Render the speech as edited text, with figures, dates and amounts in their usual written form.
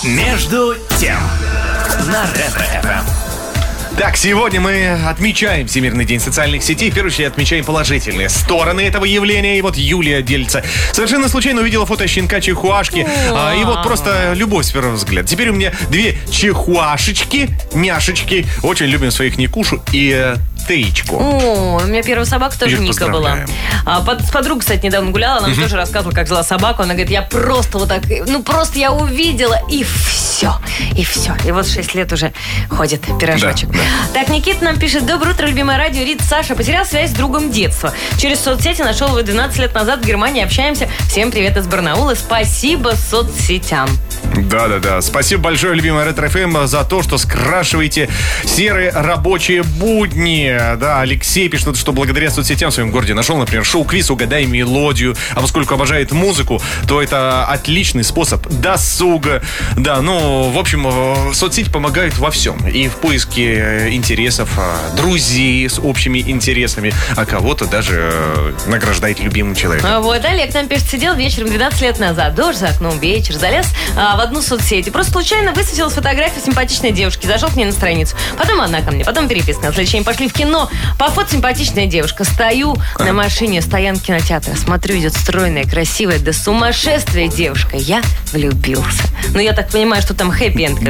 Между тем на Ретро-ФМ. Так, сегодня мы отмечаем Всемирный день социальных сетей. В первую очередь отмечаем положительные стороны этого явления. И вот Юлия делится. Совершенно случайно увидела фото щенка-чихуашки. И вот просто любовь с первого взгляда. Теперь у меня 2 чихуашечки, няшечки. Очень любим своих Никушу и Теечку. О, у меня первая собака тоже Ника была. С подругой, кстати, недавно гуляла. Она мне тоже рассказывала, как взяла собаку. Она говорит, я просто вот так, просто я увидела, и все. И все. И вот 6 лет уже ходит пирожочек. Да. Так, Никита нам пишет: доброе утро, любимое радио. Рит, Саша, потерял связь с другом детства. Через соцсети нашел его 12 лет назад в Германии. Общаемся. Всем привет из Барнаула. Спасибо соцсетям. Да. Спасибо большое, любимая Ретро-ФМ, за то, что скрашиваете серые рабочие будни. Да, Алексей пишет, что благодаря соцсетям в своем городе нашел, например, шоу-квиз «Угадай мелодию». А поскольку обожает музыку, то это отличный способ досуга. Да, в общем, соцсети помогают во всем. И в поиске интересов, друзей с общими интересами, а кого-то даже награждает любимым человеком. Вот, Олег нам пишет, сидел вечером 12 лет назад, дождь за окном, вечер, залез в одну соцсеть и просто случайно высветилась фотография симпатичной девушки, зашел к ней на страницу. Потом она ко мне, потом переписка. На следующий день пошли в кино. По фото симпатичная девушка. Стою на машине стоянки кинотеатра. Смотрю, идет стройная, красивая, до сумасшествия девушка. Я влюбился. Я так понимаю, что там хэппи-энд.